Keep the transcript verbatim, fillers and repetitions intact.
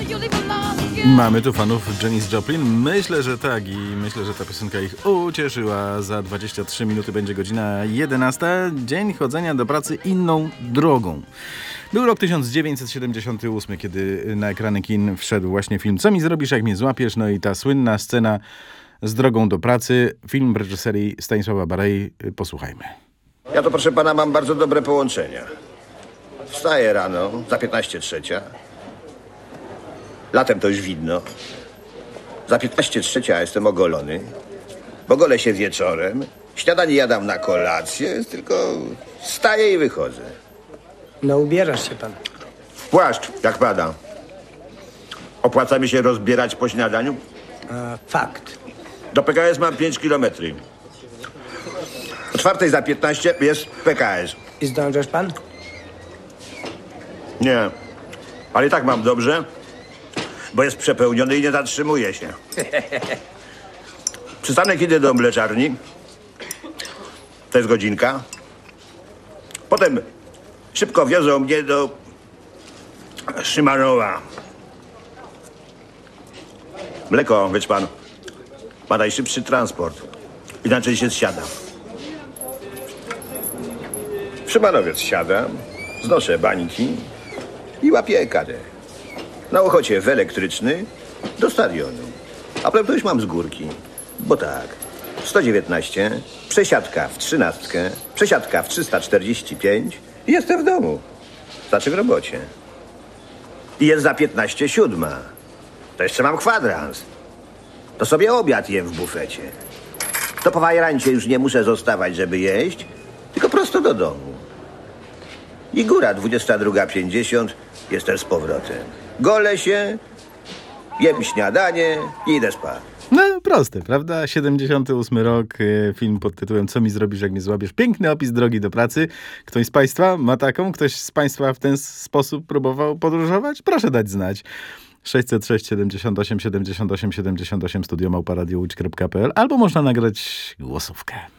Mamy tu fanów Janis Joplin? Myślę, że tak i myślę, że ta piosenka ich ucieszyła. Za dwadzieścia trzy minuty będzie godzina jedenasta. Dzień chodzenia do pracy inną drogą. Był rok tysiąc dziewięćset siedemdziesiąty ósmy, kiedy na ekrany kin wszedł właśnie film Co mi zrobisz, jak mnie złapiesz? No i ta słynna scena z drogą do pracy. Film w reżyserii Stanisława Barei. Posłuchajmy. Ja to, proszę pana, mam bardzo dobre połączenia. Wstaję rano, za piętnaście trzecia. Latem to już widno. Za piętnaście trzecia jestem ogolony. Bo golę się wieczorem. Śniadanie jadam na kolację, tylko wstaję i wychodzę. No ubierasz się pan. Płaszcz, jak pada. Opłaca mi się rozbierać po śniadaniu? A, fakt. Do P K S mam pięć kilometrów. O czwartej za piętnaście jest P K S. I zdążysz pan? Nie, ale i tak mam dobrze, bo jest przepełniony i nie zatrzymuje się. Przystanek idę do mleczarni. To jest godzinka. Potem szybko wiozą mnie do Szymanowa. Mleko, wiesz pan, ma najszybszy transport. Inaczej się zsiada. W Szymanowiec siadam, znoszę bańki i łapię karę. Na Ochocie w elektryczny do stadionu. A potem to już mam z górki. Bo tak, sto dziewiętnaście, przesiadka w trzynastkę, przesiadka w trzysta czterdzieści pięć i jestem w domu. Znaczy w robocie. I jest za piętnaście siódma. To jeszcze mam kwadrans. To sobie obiad jem w bufecie. To po fajrancie już nie muszę zostawać, żeby jeść, tylko prosto do domu. I góra, dwudziesta druga pięćdziesiąt, jestem z powrotem. Golę się, jem śniadanie i idę spać. No proste, prawda? siedemdziesiąty ósmy rok, film pod tytułem Co mi zrobisz, jak mnie złapiesz? Piękny opis drogi do pracy. Ktoś z państwa ma taką? Ktoś z państwa w ten sposób próbował podróżować? Proszę dać znać. sześćset sześć siedemdziesiąt osiem siedemdziesiąt osiem siedemdziesiąt osiem studio małpa radio łódź kropka p l albo można nagrać głosówkę.